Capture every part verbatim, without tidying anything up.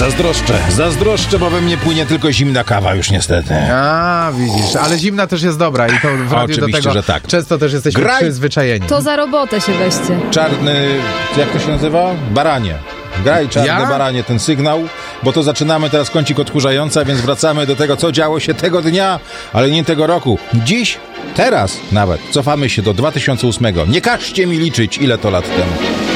Zazdroszczę, zazdroszczę, bo we mnie płynie tylko zimna kawa już niestety. A, widzisz, ale zimna też jest dobra i to w radiu do tego że tak. często też jesteśmy Graj! przyzwyczajeni. To za robotę się weźcie. Czarny, jak to się nazywa? Baranie. Graj czarne Ja? baranie ten sygnał, bo to zaczynamy teraz kącik odkurzający, więc wracamy do tego, co działo się tego dnia, ale nie tego roku. Dziś, teraz nawet, cofamy się do dwa tysiące ósmego. Nie każcie mi liczyć, ile to lat temu.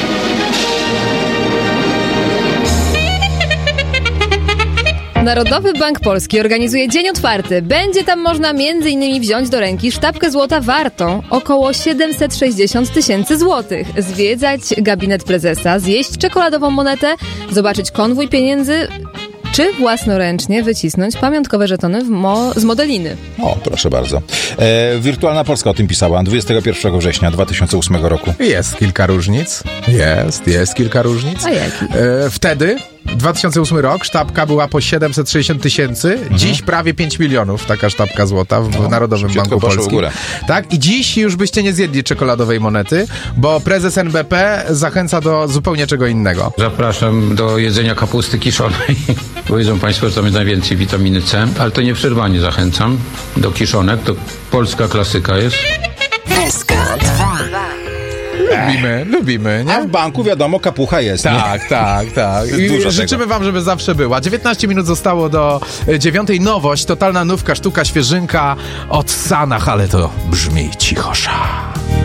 Narodowy Bank Polski organizuje Dzień Otwarty. Będzie tam można między innymi wziąć do ręki sztabkę złota wartą około siedemset sześćdziesiąt tysięcy złotych, zwiedzać gabinet prezesa, zjeść czekoladową monetę, zobaczyć konwój pieniędzy, czy własnoręcznie wycisnąć pamiątkowe żetony w mo- z modeliny. O, proszę bardzo. E, Wirtualna Polska o tym pisała dwudziestego pierwszego września dwa tysiące ósmego roku. Jest kilka różnic. Jest, jest kilka różnic. A jaki? E, wtedy, dwa tysiące ósmy rok, sztabka była po siedemset sześćdziesiąt tysięcy. Mhm. Dziś prawie pięć milionów taka sztabka złota w no, Narodowym Banku poszło w Polskim. górę. Tak? I dziś już byście nie zjedli czekoladowej monety, bo prezes N B P zachęca do zupełnie czego innego. Zapraszam do jedzenia kapusty kiszonej. Powiedzą Państwo, że tam jest najwięcej witaminy C, ale to nieprzerwanie zachęcam do kiszonek. To polska klasyka jest. S K dwa. Lubimy, lubimy, nie? A w banku wiadomo, kapucha jest. Tak, nie? tak, tak. I Dużo życzymy tego. wam, żeby zawsze była. dziewiętnaście minut zostało do e, dziewiątej. Nowość, totalna nówka, sztuka, świeżynka od Sanach, ale to brzmi cichosza.